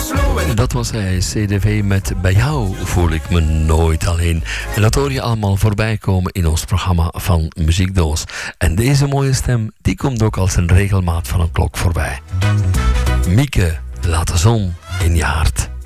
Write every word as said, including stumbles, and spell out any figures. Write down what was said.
Dat was hij, C D V met Bij jou voel ik me nooit alleen. En dat hoor je allemaal voorbij komen in ons programma van Muziekdoos. En deze mooie stem, die komt ook als een regelmaat van een klok voorbij. Mieke, laat de zon in je hart.